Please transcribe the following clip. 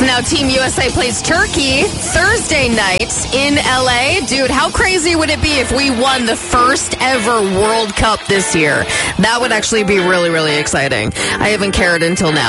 now Team USA plays Turkey Thursday night in LA. Dude, how crazy would it be if we won the first ever World Cup this year? That would actually be really, really exciting. I haven't cared until now.